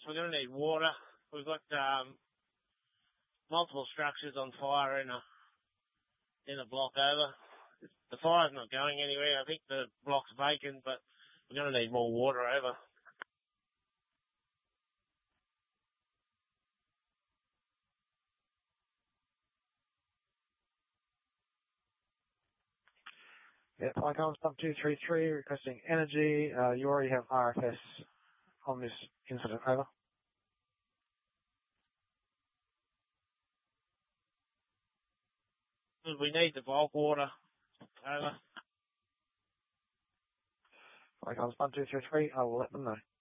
we're going to need water. We've got multiple structures on fire in a block over. The fire's not going anywhere. I think the block's vacant, but we're going to need more water over. Yeah, Flight Comms Pump 233 requesting energy. You already have RFS on this incident, over. We need the bulk water, over. Flight Comms Pump 233, I will let them know.